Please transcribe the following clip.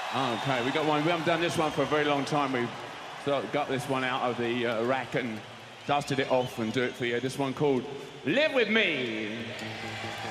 Okay, we got one. We haven't done this one for a very long time. We've got this one out of the rack and dusted it off and do it for you. This one called Live With Me.